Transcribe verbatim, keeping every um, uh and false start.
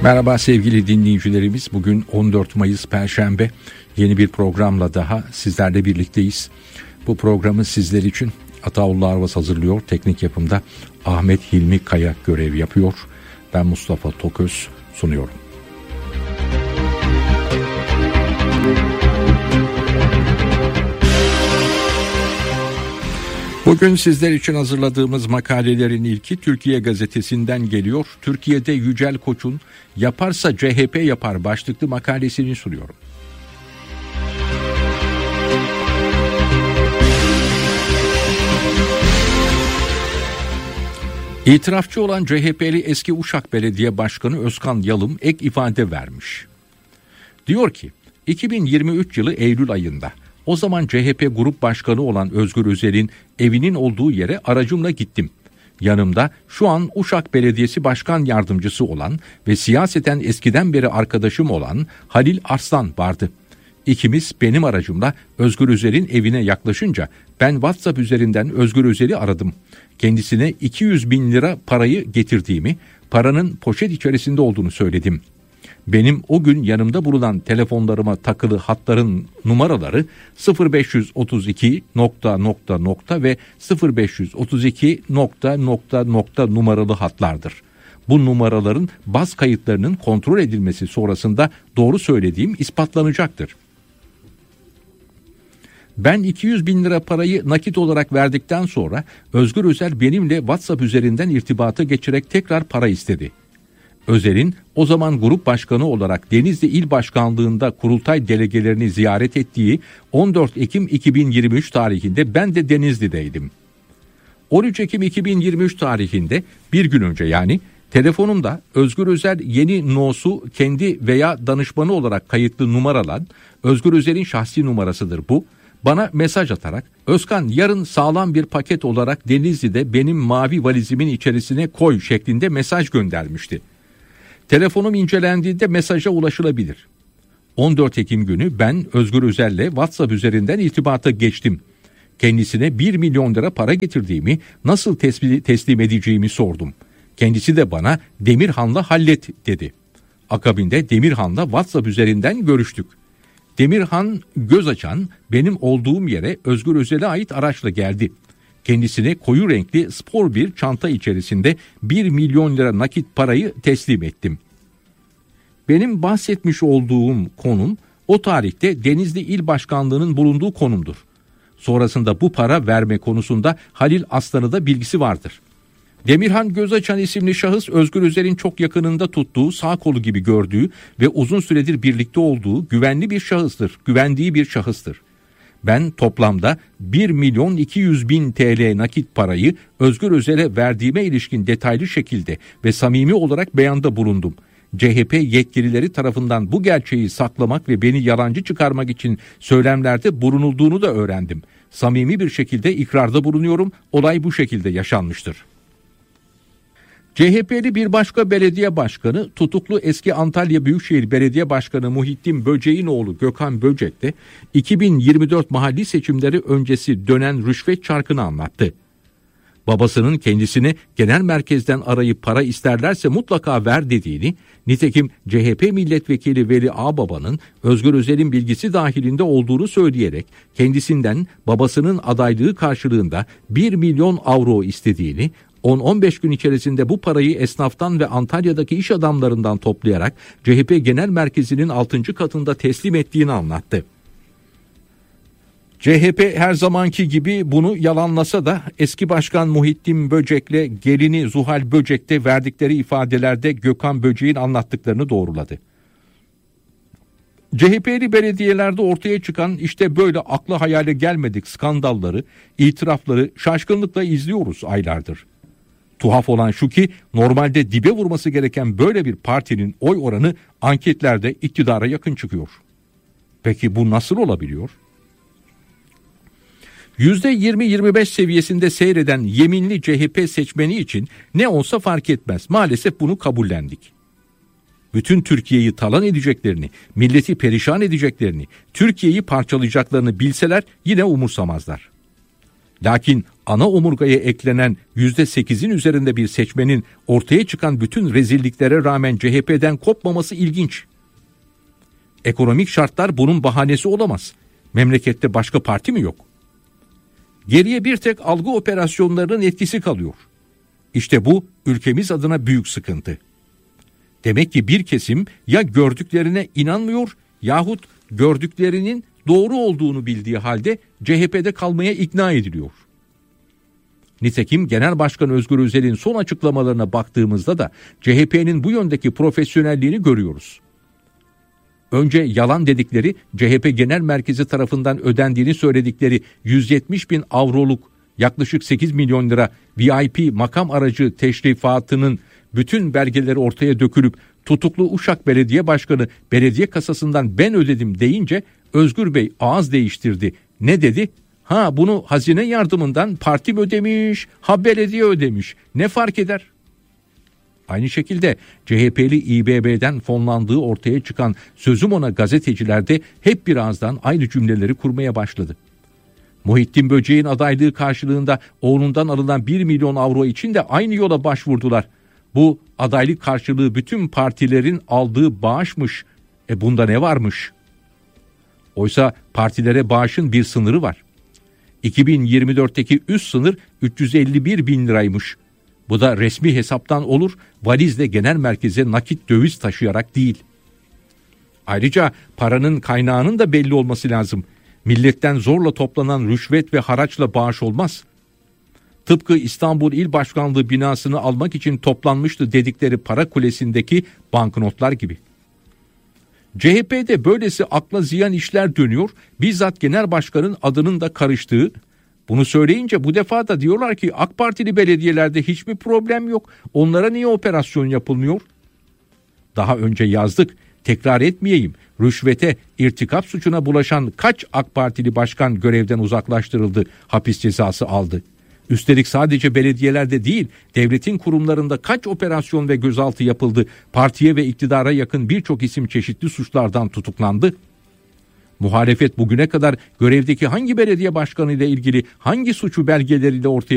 Merhaba sevgili dinleyicilerimiz. Bugün on dört Mayıs Perşembe. Yeni bir programla daha sizlerle birlikteyiz. Bu programı sizler için Ataullah Arvas hazırlıyor. Teknik yapımda Ahmet Hilmi Kaya görev yapıyor. Ben Mustafa Toköz sunuyorum. Bugün sizler için hazırladığımız makalelerin ilki Türkiye Gazetesi'nden geliyor. Türkiye'de Yücel Koç'un "Yaparsa C H P yapar" başlıklı makalesini sunuyorum. İtirafçı olan C H P'li eski Uşak Belediye Başkanı Özkan Yalım ek ifade vermiş. Diyor ki, iki bin yirmi üç yılı Eylül ayında o zaman C H P Grup Başkanı olan Özgür Özel'in evinin olduğu yere aracımla gittim. Yanımda şu an Uşak Belediyesi Başkan Yardımcısı olan ve siyaseten eskiden beri arkadaşım olan Halil Arslan vardı. İkimiz benim aracımla Özgür Özel'in evine yaklaşınca ben WhatsApp üzerinden Özgür Özel'i aradım. Kendisine iki yüz bin lira parayı getirdiğimi, paranın poşet içerisinde olduğunu söyledim. Benim o gün yanımda bulunan telefonlarıma takılı hatların numaraları sıfır beş otuz iki nokta nokta nokta ve sıfır beş otuz iki nokta nokta nokta numaralı hatlardır. Bu numaraların baz kayıtlarının kontrol edilmesi sonrasında doğru söylediğim ispatlanacaktır. Ben iki yüz bin lira parayı nakit olarak verdikten sonra Özgür Özel benimle WhatsApp üzerinden irtibata geçerek tekrar para istedi. Özel'in o zaman grup başkanı olarak Denizli İl Başkanlığı'nda kurultay delegelerini ziyaret ettiği on dört Ekim iki bin yirmi üç tarihinde ben de Denizli'deydim. on üç Ekim iki bin yirmi üç tarihinde bir gün önce yani telefonumda Özgür Özel yeni nosu kendi veya danışmanı olarak kayıtlı numaralan Özgür Özel'in şahsi numarasıdır bu. Bana mesaj atarak "Özkan, yarın sağlam bir paket olarak Denizli'de benim mavi valizimin içerisine koy" şeklinde mesaj göndermişti. Telefonum incelendiğinde mesaja ulaşılabilir. on dört Ekim günü ben Özgür Özel'le WhatsApp üzerinden irtibata geçtim. Kendisine bir milyon lira para getirdiğimi, nasıl teslim edeceğimi sordum. Kendisi de bana "Demirhan'la hallet" dedi. Akabinde Demirhan'la WhatsApp üzerinden görüştük. Demirhan göz açan benim olduğum yere Özgür Özel'e ait araçla geldi. Kendisine koyu renkli spor bir çanta içerisinde bir milyon lira nakit parayı teslim ettim. Benim bahsetmiş olduğum konum o tarihte Denizli İl Başkanlığı'nın bulunduğu konumdur. Sonrasında bu para verme konusunda Halil Arslan'ı da bilgisi vardır. Demirhan Gözaçan isimli şahıs Özgür Özel'in çok yakınında tuttuğu, sağ kolu gibi gördüğü ve uzun süredir birlikte olduğu güvenli bir şahıstır, güvendiği bir şahıstır. Ben toplamda bir milyon iki yüz bin T L nakit parayı Özgür Özel'e verdiğime ilişkin detaylı şekilde ve samimi olarak beyanda bulundum. C H P yetkilileri tarafından bu gerçeği saklamak ve beni yalancı çıkarmak için söylemlerde bulunulduğunu da öğrendim. Samimi bir şekilde ikrarda bulunuyorum. Olay bu şekilde yaşanmıştır. C H P'li bir başka belediye başkanı, tutuklu eski Antalya Büyükşehir Belediye Başkanı Muhittin Böcek'in oğlu Gökhan Böcek de iki bin yirmi dört mahalli seçimleri öncesi dönen rüşvet çarkını anlattı. Babasının kendisine genel merkezden arayıp para isterlerse mutlaka ver dediğini, nitekim C H P milletvekili Veli Ağbaba'nın Özgür Özel'in bilgisi dahilinde olduğunu söyleyerek kendisinden babasının adaylığı karşılığında bir milyon avro istediğini, on on beş gün içerisinde bu parayı esnaftan ve Antalya'daki iş adamlarından toplayarak C H P Genel Merkezi'nin altıncı katında teslim ettiğini anlattı. C H P her zamanki gibi bunu yalanlasa da eski başkan Muhittin Böcek'le gelini Zuhal Böcek de verdikleri ifadelerde Gökhan Böcek'in anlattıklarını doğruladı. C H P'li belediyelerde ortaya çıkan işte böyle akla hayale gelmedik skandalları, itirafları şaşkınlıkla izliyoruz aylardır. Tuhaf olan şu ki normalde dibe vurması gereken böyle bir partinin oy oranı anketlerde iktidara yakın çıkıyor. Peki bu nasıl olabiliyor? yüzde yirmi yirmi beş seviyesinde seyreden yeminli C H P seçmeni için ne olsa fark etmez. Maalesef bunu kabullendik. Bütün Türkiye'yi talan edeceklerini, milleti perişan edeceklerini, Türkiye'yi parçalayacaklarını bilseler yine umursamazlar. Lakin ana omurgaya eklenen yüzde sekizin üzerinde bir seçmenin ortaya çıkan bütün rezilliklere rağmen C H P'den kopmaması ilginç. Ekonomik şartlar bunun bahanesi olamaz. Memlekette başka parti mi yok? Geriye bir tek algı operasyonlarının etkisi kalıyor. İşte bu ülkemiz adına büyük sıkıntı. Demek ki bir kesim ya gördüklerine inanmıyor yahut gördüklerinin doğru olduğunu bildiği halde C H P'de kalmaya ikna ediliyor. Nitekim Genel Başkan Özgür Özel'in son açıklamalarına baktığımızda da C H P'nin bu yöndeki profesyonelliğini görüyoruz. Önce yalan dedikleri C H P Genel Merkezi tarafından ödendiğini söyledikleri yüz yetmiş bin avroluk yaklaşık sekiz milyon lira V I P makam aracı teşrifatının bütün belgeleri ortaya dökülüp tutuklu Uşak Belediye Başkanı belediye kasasından ben ödedim deyince Özgür Bey ağız değiştirdi. Ne dedi? Ha bunu hazine yardımından parti mi ödemiş, ha belediye ödemiş. Ne fark eder? Aynı şekilde C H P'li İ B B'den fonlandığı ortaya çıkan sözüm ona gazeteciler de hep bir ağızdan aynı cümleleri kurmaya başladı. Muhittin Böceğin adaylığı karşılığında oğlundan alınan bir milyon avro için de aynı yola başvurdular. Bu adaylık karşılığı bütün partilerin aldığı bağışmış. E bunda ne varmış? Oysa partilere bağışın bir sınırı var. iki bin yirmi dörtteki üst sınır üç yüz elli bir bin liraymış. Bu da resmi hesaptan olur, valizle genel merkeze nakit döviz taşıyarak değil. Ayrıca paranın kaynağının da belli olması lazım. Milletten zorla toplanan rüşvet ve haraçla bağış olmaz. Tıpkı İstanbul İl Başkanlığı binasını almak için toplanmıştı dedikleri para kulesindeki banknotlar gibi. C H P'de böylesi akla ziyan işler dönüyor, bizzat genel başkanın adının da karıştığı. Bunu söyleyince bu defa da diyorlar ki AK Partili belediyelerde hiçbir problem yok, onlara niye operasyon yapılmıyor? Daha önce yazdık, tekrar etmeyeyim. Rüşvete, irtikap suçuna bulaşan kaç AK Partili başkan görevden uzaklaştırıldı, hapis cezası aldı? Üstelik sadece belediyelerde değil, devletin kurumlarında kaç operasyon ve gözaltı yapıldı, partiye ve iktidara yakın birçok isim çeşitli suçlardan tutuklandı. Muhalefet bugüne kadar görevdeki hangi belediye başkanı ile ilgili hangi suçu belgeleriyle ortaya